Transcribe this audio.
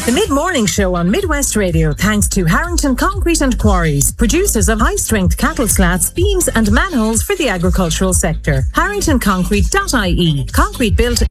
The Mid-Morning Show on Midwest Radio, thanks to Harrington Concrete and Quarries, producers of high-strength cattle slats, beams and manholes for the agricultural sector. HarringtonConcrete.ie. Concrete built